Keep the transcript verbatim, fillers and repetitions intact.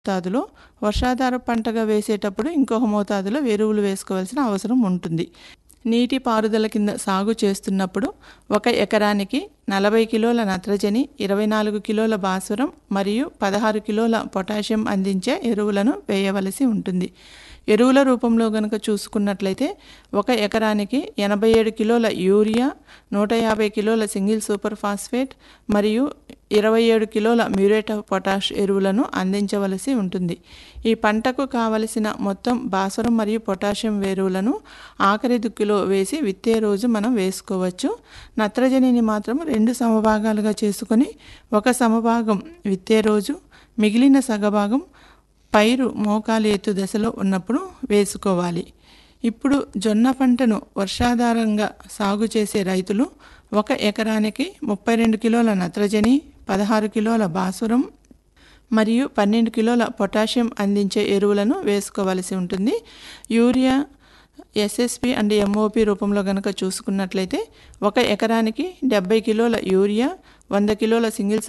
మోతాదులో వర్షాధార పంటగా వేసేటప్పుడు ఇంకొక మోతాదులో ఎరువులు వేసుకోవాల్సిన అవసరం ఉంటుంది. నీటి పారుదల కింద సాగు చేస్తున్నప్పుడు ఒక ఎకరానికి నలభై కిలోల నత్రజని, ఇరవై నాలుగు కిలోల భాస్వరం మరియు పదహారు కిలోల పొటాషియం అందించే ఎరువులను వేయవలసి ఉంటుంది. ఎరువుల రూపంలో గనుక చూసుకున్నట్లయితే ఒక ఎకరానికి ఎనభై ఏడు కిలోల యూరియా, నూట యాభై కిలోల సింగిల్ సూపర్ ఫాస్ఫేట్ మరియు ఇరవై ఏడు కిలోల మ్యూరేట్ ఆఫ్ పొటాష్ ఎరువులను అందించవలసి ఉంటుంది. ఈ పంటకు కావలసిన మొత్తం భాస్వరం మరియు పొటాషియం ఎరువులను ఆఖరి దుక్కిలో వేసి విత్తే రోజు మనం వేసుకోవచ్చు. నత్రజనిని మాత్రం రెండు సమభాగాలుగా చేసుకొని ఒక సమభాగం విత్తే రోజు, మిగిలిన సగభాగం పైరు మోకాలు ఎత్తు దశలో ఉన్నప్పుడు వేసుకోవాలి. ఇప్పుడు జొన్న పంటను వర్షాధారంగా సాగు చేసే రైతులు ఒక ఎకరానికి ముప్పై రెండు కిలోల నత్రజని, పదహారు కిలోల భాస్వరం మరియు పన్నెండు కిలోల పొటాషియం అందించే ఎరువులను వేసుకోవలసి ఉంటుంది. యూరియా, ఎస్ఎస్పి అండ్ ఎంఓపి రూపంలో కనుక చూసుకున్నట్లయితే ఒక ఎకరానికి డెబ్బై కిలోల యూరియా, వంద కిలోల సింగిల్